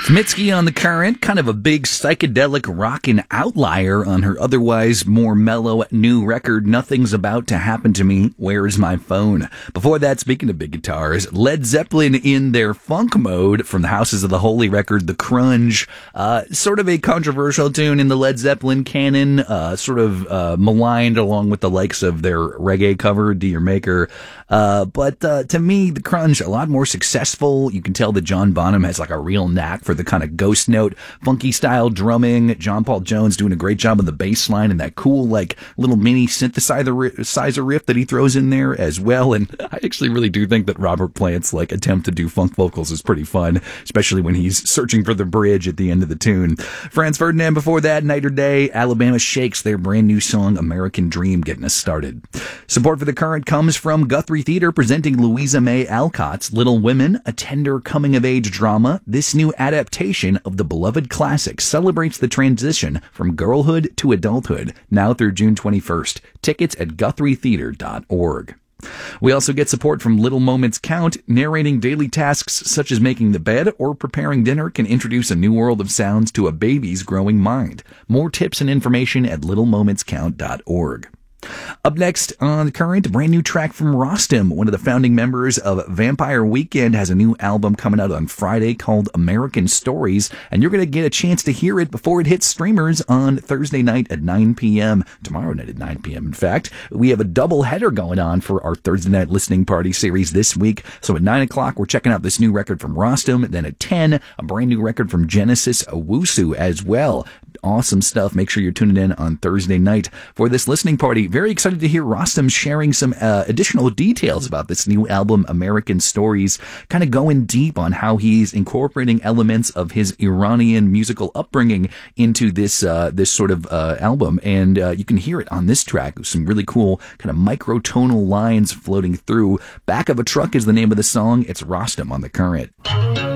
Smitsky on the Current, kind of a big psychedelic rockin' outlier on her otherwise more mellow new record, Nothing's About to Happen to Me, Where's My Phone? Before that, speaking of big guitars, Led Zeppelin in their funk mode from the Houses of the Holy record, The Crunge. Sort of a controversial tune in the Led Zeppelin canon, maligned along with the likes of their reggae cover, Do Your Maker. But to me, The Crunge, a lot more successful. You can tell that John Bonham has like a real knack for the kind of ghost note, funky style drumming. John Paul Jones doing a great job on the bass line and that cool, like, little mini synthesizer riff that he throws in there as well. And I actually really do think that Robert Plant's, like, attempt to do funk vocals is pretty fun, especially when he's searching for the bridge at the end of the tune. Franz Ferdinand before that, Night or Day. Alabama Shakes, their brand new song, American Dream, getting us started. Support for The Current comes from Guthrie Theater, presenting Louisa May Alcott's Little Women, a tender coming-of-age drama. This new adaptation of the beloved classic celebrates the transition from girlhood to adulthood, now through June 21st. Tickets at GuthrieTheater.org. We also get support from Little Moments Count. Narrating daily tasks such as making the bed or preparing dinner can introduce a new world of sounds to a baby's growing mind. More tips and information at littlemomentscount.org. Up next on The Current, a brand new track from Rostam, one of the founding members of Vampire Weekend, has a new album coming out on Friday called American Stories, and you're going to get a chance to hear it before it hits streamers on Thursday night at 9 p.m., tomorrow night at 9 p.m. In fact, we have a double header going on for our Thursday night listening party series this week. So at 9 o'clock, we're checking out this new record from Rostam, then at 10, a brand new record from Genesis Owusu as well. Awesome stuff. Make sure you're tuning in on Thursday night for this listening party. Very excited to hear Rostam sharing some additional details about this new album, American Stories, kind of going deep on how he's incorporating elements of his Iranian musical upbringing into this album. And you can hear it on this track. Some really cool kind of microtonal lines floating through. Back of a Truck is the name of the song. It's Rostam on The Current.